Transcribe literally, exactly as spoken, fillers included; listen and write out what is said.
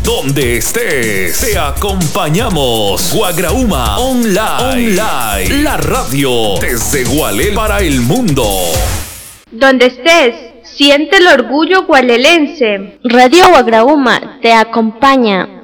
Donde estés, te acompañamos. Guagrauma Online. Online. La radio desde Gualel para el mundo. Donde estés, siente el orgullo gualelense. Radio Guagrauma te acompaña.